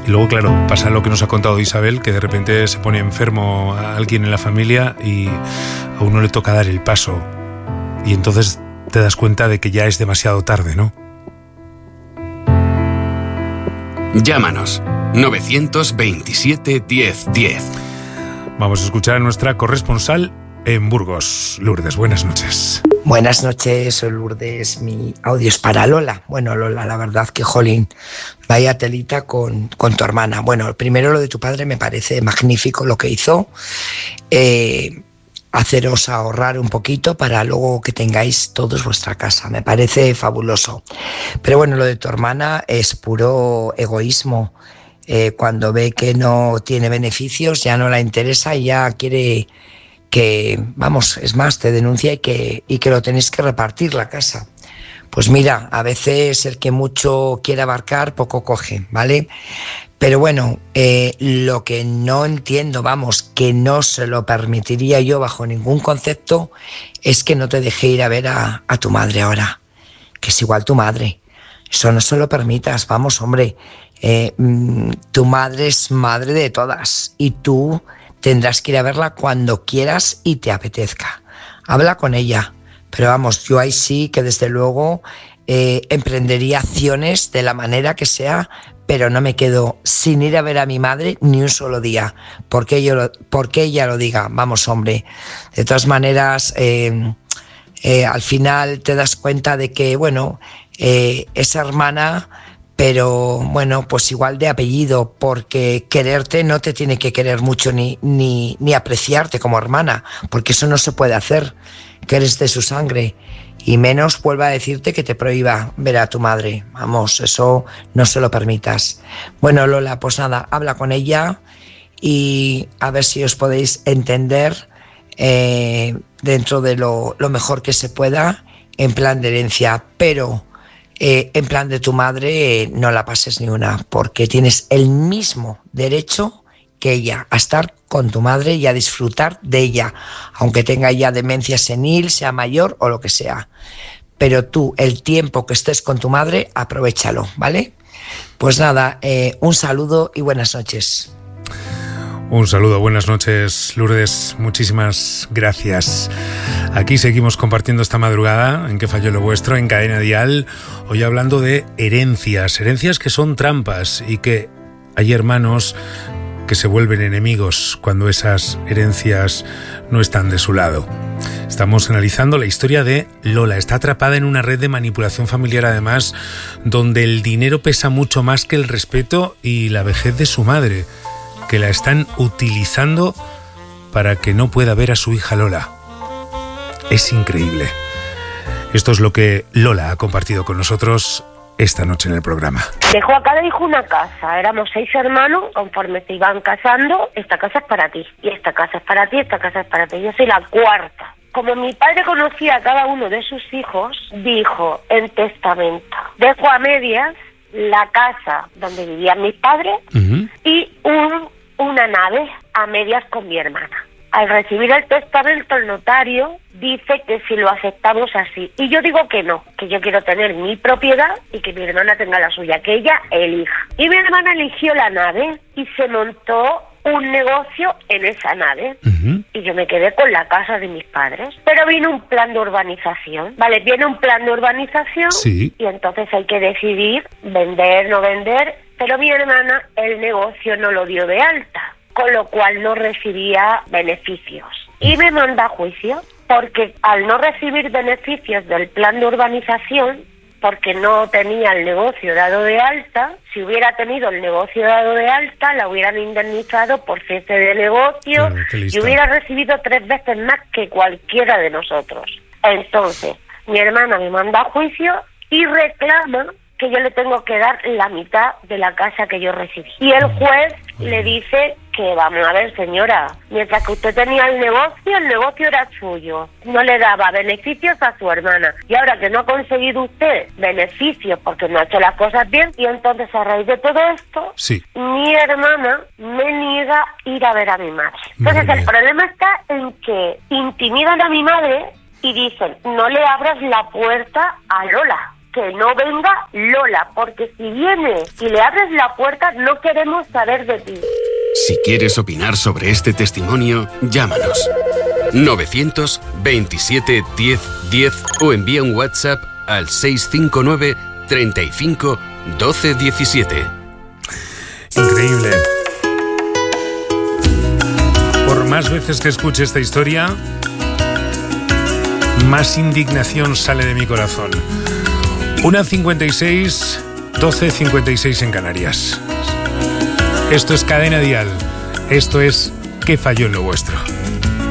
Y luego, claro, pasa lo que nos ha contado Isabel, que de repente se pone enfermo a alguien en la familia y a uno le toca dar el paso. Y entonces te das cuenta de que ya es demasiado tarde, ¿no? Llámanos 927 1010. Vamos a escuchar a nuestra corresponsal en Burgos. Lourdes, buenas noches. Buenas noches, soy Lourdes. Mi audio es para Lola. Bueno, Lola, la verdad que, jolín, vaya telita con tu hermana. Bueno, primero lo de tu padre me parece magnífico lo que hizo. Haceros ahorrar un poquito para luego que tengáis todos vuestra casa. Me parece fabuloso. Pero bueno, lo de tu hermana es puro egoísmo. Cuando ve que no tiene beneficios, ya no la interesa y ya quiere que, vamos, es más, te denuncia y que lo tenéis que repartir la casa. Pues mira, a veces el que mucho quiere abarcar, poco coge, ¿vale? Pero bueno, lo que no entiendo, vamos, que no se lo permitiría yo bajo ningún concepto, es que no te deje ir a ver a tu madre ahora, que es igual tu madre. Eso no se lo permitas, vamos, hombre. Tu madre es madre de todas y tú tendrás que ir a verla cuando quieras y te apetezca. Habla con ella, pero vamos, yo ahí sí que desde luego emprendería acciones de la manera que sea, pero no me quedo sin ir a ver a mi madre ni un solo día, porque ella lo diga. Vamos, hombre, de todas maneras, al final te das cuenta de que, bueno, es hermana, pero bueno, pues igual de apellido, porque quererte no te tiene que querer mucho ni apreciarte como hermana, porque eso no se puede hacer, que eres de su sangre. Y menos vuelva a decirte que te prohíba ver a tu madre. Vamos, eso no se lo permitas. Bueno, Lola, pues nada, habla con ella y a ver si os podéis entender dentro de lo mejor que se pueda en plan de herencia. Pero en plan de tu madre no la pases ni una, porque tienes el mismo derecho que ella a estar con tu madre y a disfrutar de ella, aunque tenga ya demencia senil, sea mayor o lo que sea. Pero tú, el tiempo que estés con tu madre, aprovéchalo, ¿vale? Pues nada, un saludo y buenas noches. Un saludo, buenas noches, Lourdes. Muchísimas gracias. Aquí seguimos compartiendo esta madrugada en ¿Qué falló lo vuestro? En Cadena Dial. Hoy hablando de herencias que son trampas y que hay hermanos que se vuelven enemigos cuando esas herencias no están de su lado. Estamos analizando la historia de Lola. Está atrapada en una red de manipulación familiar, además, donde el dinero pesa mucho más que el respeto y la vejez de su madre, que la están utilizando para que no pueda ver a su hija Lola. Es increíble. Esto es lo que Lola ha compartido con nosotros esta noche en el programa. Dejó a cada hijo una casa, éramos 6 hermanos, conforme se iban casando, esta casa es para ti, y esta casa es para ti, esta casa es para ti, yo soy la cuarta. Como mi padre conocía a cada uno de sus hijos, dijo en testamento, dejo a medias la casa donde vivían mis padres y una nave a medias con mi hermana. Al recibir el testamento, el notario dice que si lo aceptamos así. Y yo digo que no, que yo quiero tener mi propiedad y que mi hermana tenga la suya, que ella elija. Y mi hermana eligió la nave y se montó un negocio en esa nave. Y yo me quedé con la casa de mis padres. Pero vino un plan de urbanización, ¿vale? Viene un plan de urbanización y entonces hay que decidir vender, no vender. Pero mi hermana el negocio no lo dio de alta, con lo cual no recibía beneficios. Y me manda a juicio, porque al no recibir beneficios del plan de urbanización, porque no tenía el negocio dado de alta, si hubiera tenido el negocio dado de alta, la hubieran indemnizado por cese de negocio y hubiera recibido 3 veces más que cualquiera de nosotros. Entonces, mi hermana me manda a juicio y reclama que yo le tengo que dar la mitad de la casa que yo recibí. Y el juez le dice que, vamos a ver, señora, mientras que usted tenía el negocio era suyo. No le daba beneficios a su hermana. Y ahora que no ha conseguido usted beneficios porque no ha hecho las cosas bien, y entonces a raíz de todo esto, mi hermana me niega ir a ver a mi madre. Entonces el problema está en que intimidan a mi madre y dicen, no le abras la puerta a Lola. que no venga Lola, porque si viene y le abres la puerta, no queremos saber de ti. Si quieres opinar sobre este testimonio, llámanos. 927 10 10 o envía un WhatsApp al 659 35 12 17. Increíble. Por más veces que escuche esta historia, más indignación sale de mi corazón. 1:56, 12:56 en Canarias. Esto es Cadena Dial. Esto es ¿Qué falló en lo vuestro?